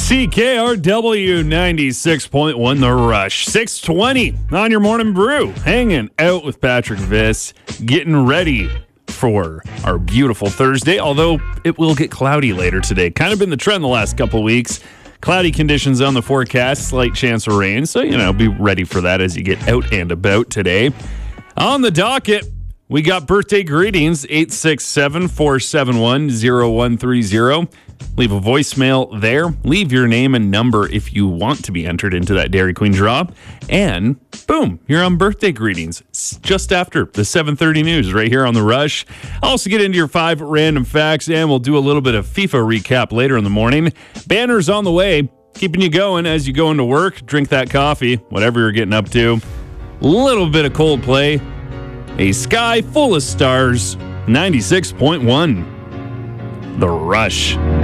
CKRW 96.1 The Rush. 620 on your morning brew. Hanging out with Patrick Viss. Getting ready for our beautiful Thursday, although it will get cloudy later today. Kind of been the trend the last couple weeks. Cloudy conditions on the forecast, slight chance of rain. So, be ready for that as you get out and about today. On the docket, we got birthday greetings, 867-471-0130. Leave a voicemail there. Leave your name and number if you want to be entered into that Dairy Queen draw. And boom, you're on birthday greetings just after the 7:30 news right here on The Rush. I'll also get into your 5 random facts, and we'll do a little bit of FIFA recap later in the morning. Banners on the way, keeping you going as you go into work. Drink that coffee, whatever you're getting up to. Little bit of Coldplay. A sky full of stars. 96.1 The Rush.